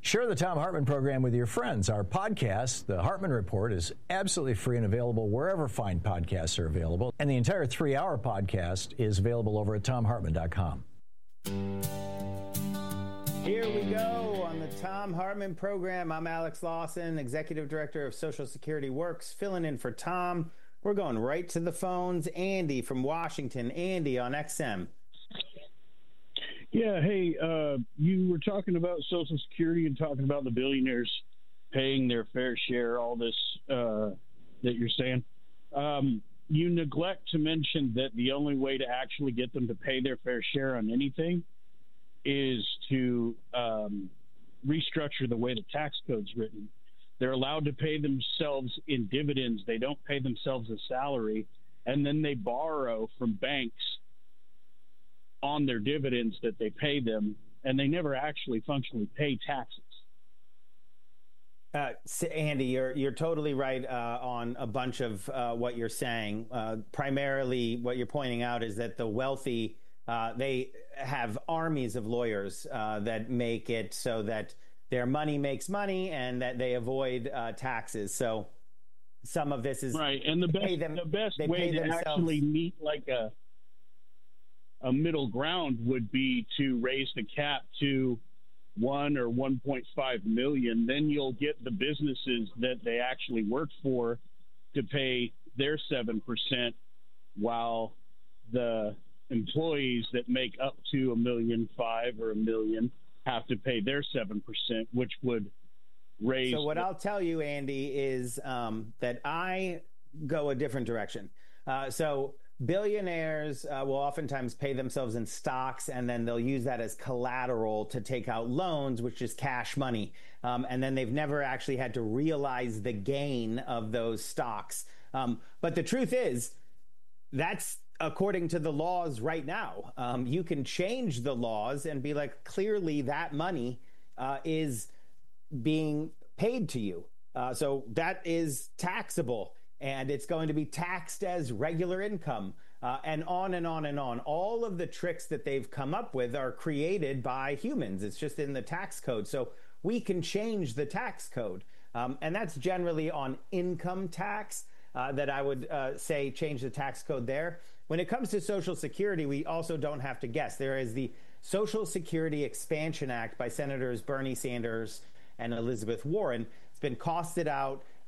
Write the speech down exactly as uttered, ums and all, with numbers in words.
Share the Thom Hartmann program with your friends. Our podcast, The Hartmann Report, is absolutely free and available wherever fine podcasts are available. And the entire three-hour podcast is available over at thom hartmann dot com. Here we go on the Thom Hartmann program. I'm Alex Lawson, Executive Director of Social Security Works, filling in for Tom. We're going right to the phones. Andy from Washington. Andy on X M. Yeah, hey, uh, you were talking about Social Security and talking about the billionaires paying their fair share, all this uh, that you're saying. Um, you neglect to mention that the only way to actually get them to pay their fair share on anything is to um, restructure the way the tax code's written. They're allowed to pay themselves in dividends. They don't pay themselves a salary, and then they borrow from banks on their dividends that they pay them, and they never actually functionally pay taxes. Uh, Andy, you're you're totally right uh, on a bunch of uh, what you're saying. Uh, primarily, what you're pointing out is that the wealthy, uh, they have armies of lawyers uh, that make it so that their money makes money and that they avoid uh, taxes. So some of this is right, and the best them, the best way to themselves. actually meet like a a middle ground would be to raise the cap to one or one point five million. Then you'll get the businesses that they actually work for to pay their seven percent, while the employees that make up to a million five or a million have to pay their seven percent, which would raise. So what the- I'll tell you, Andy, is um, that I go a different direction. Uh, so billionaires uh, will oftentimes pay themselves in stocks, and then they'll use that as collateral to take out loans, which is cash money. Um, and then they've never actually had to realize the gain of those stocks. Um, but the truth is, that's according to the laws right now. Um, you can change the laws and be like, clearly that money uh, is being paid to you. Uh, so that is taxable. And it's going to be taxed as regular income, uh, and on and on and on. All of the tricks that they've come up with are created by humans. It's just in the tax code. So we can change the tax code. Um, and that's generally on income tax uh, that I would uh, say change the tax code there. When it comes to Social Security, we also don't have to guess. There is the Social Security Expansion Act by Senators Bernie Sanders and Elizabeth Warren. It's been costed out